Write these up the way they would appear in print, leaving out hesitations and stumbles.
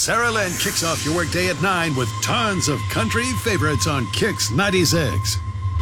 Sarah Lynn kicks off your workday at 9 with tons of country favorites on Kix 96.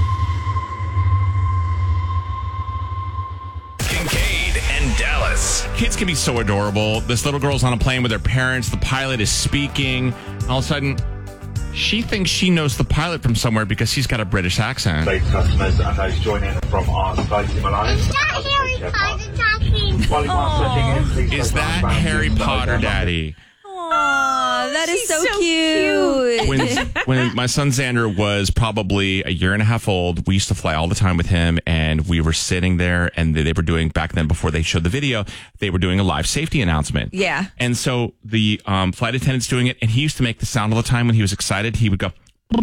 Kincaid and Dallas. Kids can be so adorable. This little girl's on a plane with her parents. The pilot is speaking. All of a sudden, she thinks she knows the pilot from somewhere because he's got a British accent. Great customers and those joining from our Sky Sim Alliance. Is that Harry Potter talking? While you are searching in, please Is go that back Harry to the Potter, hotel. Daddy? Aw, that is so cute. When my son Xander was probably a year and a half old, we used to fly all the time with him, and we were sitting there, and they were doing, back then before they showed the video, they were doing a live safety announcement. Yeah. And so the flight attendant's doing it, and he used to make the sound all the time when he was excited. He would go.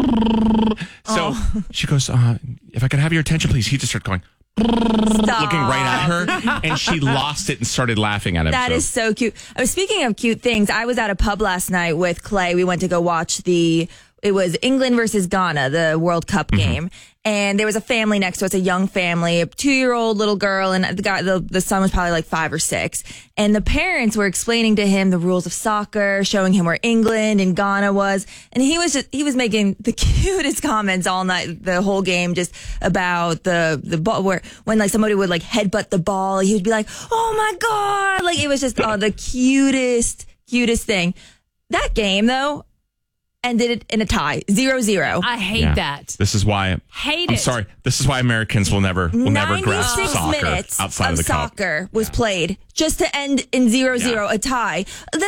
So she goes, if I could have your attention, please. He just started going. Stop. Looking right at her, and she lost it and started laughing at him. That is so cute. Speaking of cute things, I was at a pub last night with Clay. We went to go watch it was England versus Ghana, the World Cup game. And there was a family next to us, a young family, a 2-year-old little girl, and the son was probably like 5 or 6. And the parents were explaining to him the rules of soccer, showing him where England and Ghana was. And he was making the cutest comments all night, the whole game, just about the ball, where when like somebody would like headbutt the ball, he would be like, "Oh my God." Like it was just the cutest thing. That game though, ended it in a tie, 0-0. I hate that. This is why Hate I'm it. sorry. This is why Americans will never grasp 96 soccer minutes outside of of the cup. soccer was played just to end in 0-0, a tie.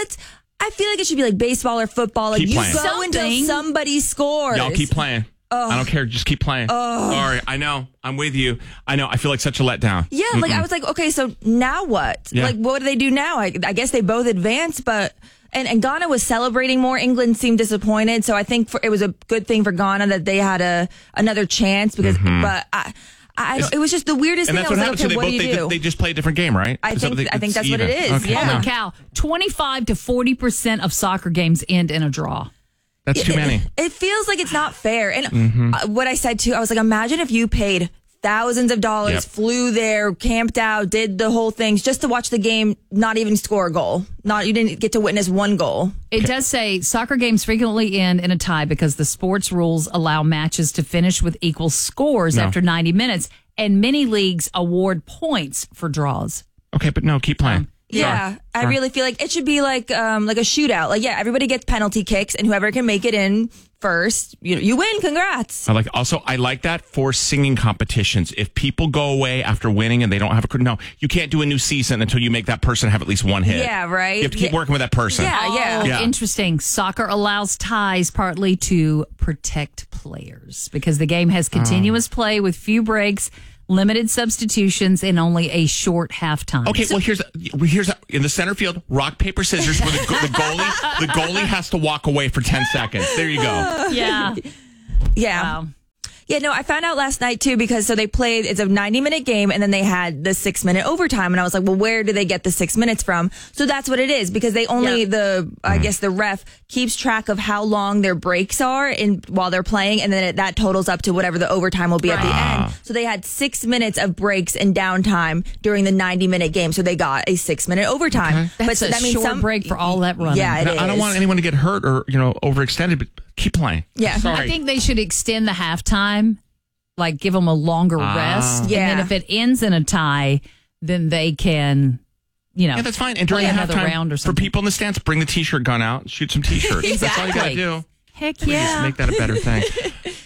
I feel like it should be like baseball or football. Like Keep you playing. go until Something. somebody scores. Y'all keep playing. I don't care. Just keep playing. Sorry. I know. I'm with you. I know. I feel like such a letdown. Yeah, like I was like, okay, so now what? Yeah. Like, what do they do now? I guess they both advanced, but and Ghana was celebrating more. England seemed disappointed, so I think it was a good thing for Ghana that they had another chance because. But I don't, it was just the weirdest And thing. that's I was what like, happens. okay, So what do you do? they just play a different game, right? I Is that think what that's it's what it even? is. Okay. Yeah. Holy cow. 25 to 40% of soccer games end in a draw. That's too many. It feels like it's not fair. And what I said too, I was like, imagine if you paid thousands of dollars, Yep. flew there, camped out, did the whole thing just to watch the game, not even score a goal. You didn't get to witness one goal. It does say soccer games frequently end in a tie because the sports rules allow matches to finish with equal scores after 90 minutes, and many leagues award points for draws. Okay, but no, keep playing. Yeah, I really feel like it should be like a shootout. Like, yeah, everybody gets penalty kicks, and whoever can make it in first, you win. Congrats. I like that for singing competitions. If people go away after winning and they don't have you can't do a new season until you make that person have at least one hit. Yeah, right. You have to keep working with that person. Yeah. Yeah. Interesting. Soccer allows ties partly to protect players because the game has continuous play with few breaks, limited substitutions, and only a short halftime. Okay, well here's in the center field, rock paper scissors, where the goalie has to walk away for 10 seconds. There you go. Yeah. Yeah. Wow. Yeah, no, I found out last night too because they played, it's a 90-minute game and then they had the 6-minute overtime and I was like, well, where do they get the 6 minutes from? So that's what it is because they only, I guess the ref keeps track of how long their breaks are while they're playing and then that totals up to whatever the overtime will be at the end. So they had 6 minutes of breaks and downtime during the 90-minute game. So they got a 6-minute overtime. That's but so a that means short break for all that running. Yeah, it is. I don't want anyone to get hurt or overextended, but keep playing. Yeah. Sorry. I think they should extend the halftime, like give them a longer rest. Yeah. And then if it ends in a tie, then they can, Yeah, that's fine. And during play the another halftime, round or for something. people in the stands, bring the T-shirt gun out, shoot some T-shirts. That's all you got to do. Heck Please yeah. make that a better thing.